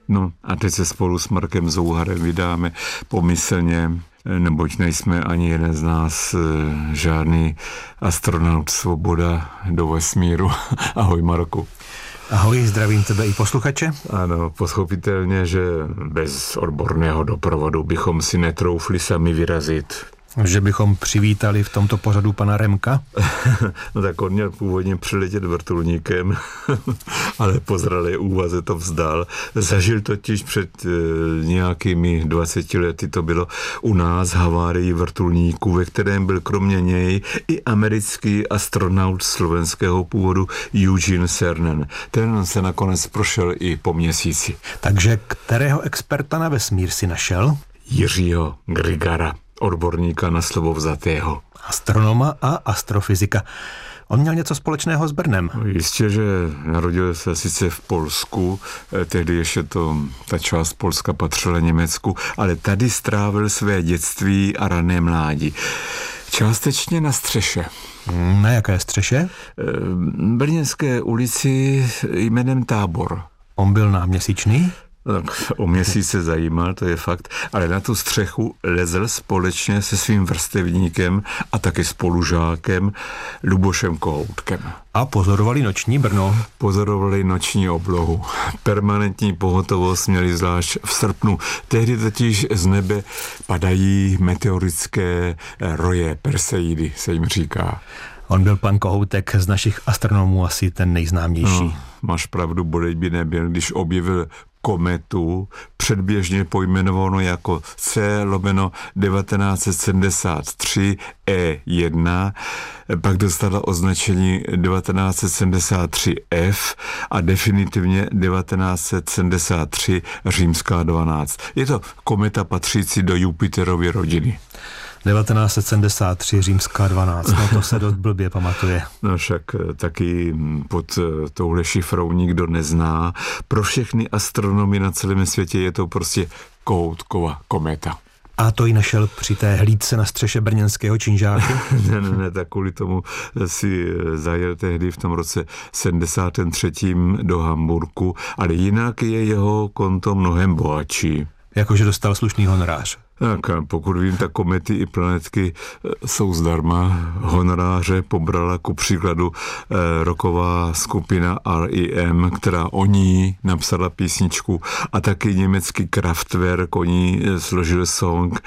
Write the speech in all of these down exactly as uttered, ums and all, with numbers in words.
No a teď se spolu s Markem Zouharem vydáme pomyslně, neboť nejsme ani jeden z nás žádný astronaut Svoboda do vesmíru. Ahoj Marku. Ahoj, zdravím tebe i posluchače. Ano, pochopitelně, že bez odborného doprovodu bychom si netroufli sami vyrazit. Že bychom přivítali v tomto pořadu pana Remka? No tak on měl původně přiletět vrtulníkem, ale po zralé úvaze to vzdal. Zažil totiž před e, nějakými dvaceti lety, to bylo u nás, havárii vrtulníku, ve kterém byl kromě něj i americký astronaut slovenského původu Eugene Cernan. Ten se nakonec prošel i po měsíci. Takže kterého experta na vesmír si našel? Jiřího Grigara, odborníka na slovo vzatého. Astronoma a astrofyzika. On měl něco společného s Brnem. Jistě, že narodil se sice v Polsku, tehdy ještě to, ta část Polska patřila Německu, ale tady strávil své dětství a rané mládí. Částečně na střeše. Na jaké střeše? Brněnské ulici jménem Tábor. On byl náměsíčný? Tak o měsíc se zajímal, to je fakt, ale na tu střechu lezl společně se svým vrstevníkem a taky spolužákem Lubošem Kohoutkem. A pozorovali noční Brno. Pozorovali noční oblohu. Permanentní pohotovost měli zvlášť v srpnu. Tehdy totiž z nebe padají meteorické roje, perseidy se jim říká. On byl pan Kohoutek z našich astronomů asi ten nejznámější. No, máš pravdu, bodej by nebyl, když objevil kometu, předběžně pojmenovanou jako C lomeno devatenáct set sedmdesát tři E jedna, pak dostala označení devatenáct set sedmdesát tři F a definitivně devatenáct set sedmdesát tři římská dvanáct. Je to kometa patřící do Jupiterovy rodiny. devatenáct set sedmdesát tři římská dvanáct, no to se dost blbě pamatuje. No však taky pod touhle šifrou nikdo nezná. Pro všechny astronomy na celém světě je to prostě Kohoutkova kometa. A to ji našel při té hlídce na střeše brněnského činžáku? ne, ne, ne, tak kvůli tomu si zajel tehdy v tom roce sedmdesátém třetím do Hamburku, ale jinak je jeho konto mnohem bohatší. Jakože dostal slušný honorář. Tak, pokud vím, tak komety i planetky jsou zdarma. Honoráře pobrala ku příkladu eh, rocková skupina R E M, která o ní napsala písničku, a taky německý Kraftwerk o ní složil song.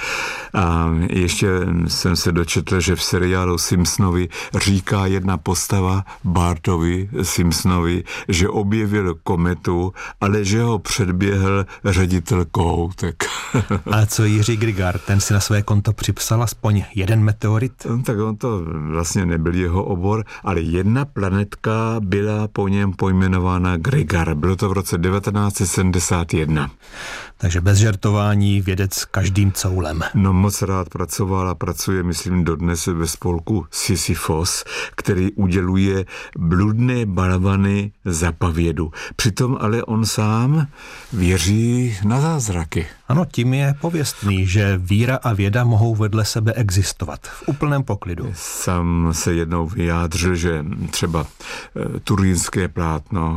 A ještě jsem se dočetl, že v seriálu Simpsonovi říká jedna postava Bartovi Simpsonovi, že objevil kometu, ale že ho předběhl ředitel Kohoutek. A co Jiří Grigar, ten si na své konto připsal aspoň jeden meteorit? Tak on to vlastně nebyl jeho obor, ale jedna planetka byla po něm pojmenována Grigar. Bylo to v roce devatenáct set sedmdesát jedna. Takže bez žertování, vědec každým coulem. No moc rád pracoval a pracuje, myslím, dodnes ve spolku Sisyfos, který uděluje bludné balvany za pavědu. Přitom ale on sám věří na zázraky. Ano, tím je pověstný, že víra a věda mohou vedle sebe existovat v úplném poklidu. Sám se jednou vyjádřil, že třeba e, turínské plátno,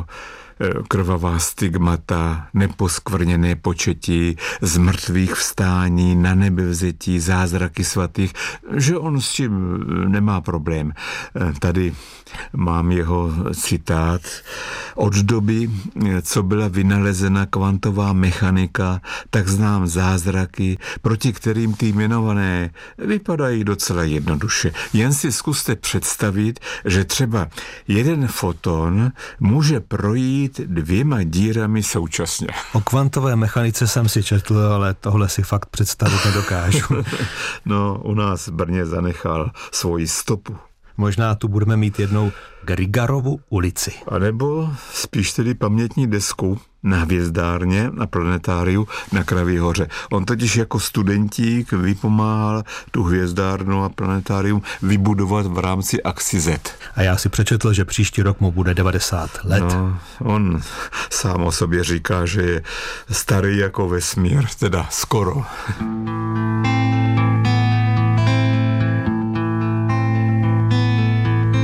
krvavá stigmata, neposkvrněné početí, z mrtvých vstání, na nebevzetí, zázraky svatých, že on s tím nemá problém. Tady mám jeho citát. Od doby, co byla vynalezena kvantová mechanika, tak znám zázraky, proti kterým ty jmenované vypadají docela jednoduše. Jen si zkuste představit, že třeba jeden foton může projít dvěma dírami současně. O kvantové mechanice jsem si četl, ale tohle si fakt představit nedokážu. No, u nás v Brně zanechal svoji stopu. Možná tu budeme mít jednou Grigarovu ulici. A nebo spíš tedy pamětní desku na hvězdárně, na planetáriu na Kraví hoře. On totiž jako studentík vypomáhal tu hvězdárnu a planetárium vybudovat v rámci Axi Z. A já si přečetl, že příští rok mu bude devadesát let. No, on sám o sobě říká, že je starý jako vesmír, teda skoro.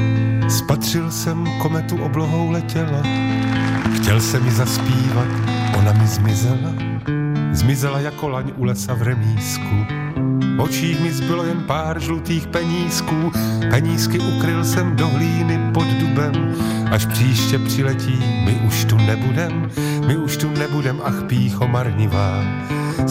Spatřil jsem kometu, oblohou letěla, chtěl jsem ji zaspívat, Ona mi zmizela, zmizela jako laň u lesa v remísku. V očích mi zbylo jen pár žlutých penízků, penízky ukryl jsem do hlíny pod dubem. Až příště přiletí, my už tu nebudem, my už tu nebudem, ach pýcho marnivá.